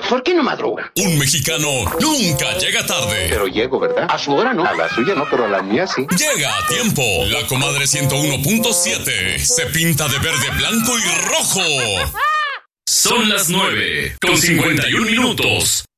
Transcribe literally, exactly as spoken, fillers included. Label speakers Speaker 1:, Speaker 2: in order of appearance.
Speaker 1: ¿Por qué no madruga?
Speaker 2: Un mexicano nunca llega tarde.
Speaker 1: Pero llego, ¿verdad? A su hora no. A la suya no, pero a la mía sí.
Speaker 2: Llega a tiempo. La comadre ciento uno punto siete se pinta de verde, blanco y rojo. Son las nueve con cincuenta y un minutos.